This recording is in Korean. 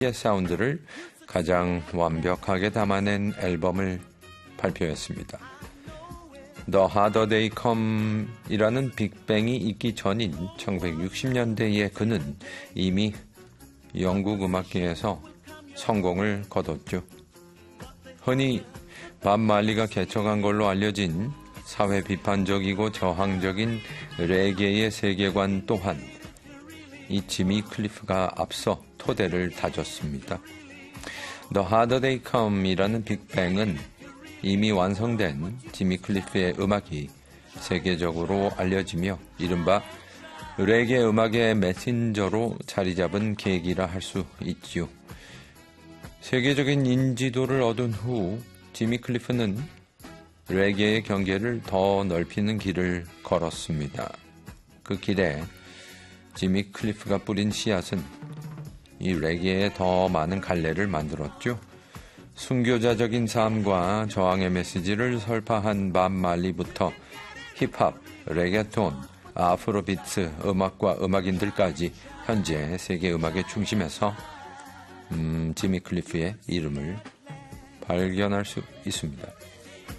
사운드를 가장 완벽하게 담아낸 앨범을 발표했습니다. The Harder They Come 이라는 빅뱅이 있기 전인 1960년대에 그는 이미 영국 음악계에서 성공을 거뒀죠. 흔히 밥 말리가 개척한 걸로 알려진 사회 비판적이고 저항적인 레게의 세계관 또한 이 지미 클리프가 앞서 토대를 다졌습니다. The Harder They Come 이라는 빅뱅은 이미 완성된 지미 클리프의 음악이 세계적으로 알려지며 이른바 레게 음악의 메신저로 자리 잡은 계기라 할 수 있지요. 세계적인 인지도를 얻은 후 지미 클리프는 레게의 경계를 더 넓히는 길을 걸었습니다. 그 길에 지미 클리프가 뿌린 씨앗은 이 레게에 더 많은 갈래를 만들었죠. 순교자적인 삶과 저항의 메시지를 설파한 밥 말리부터 힙합, 레게톤, 아프로비트 음악과 음악인들까지 현재 세계 음악의 중심에서 지미 클리프의 이름을 발견할 수 있습니다.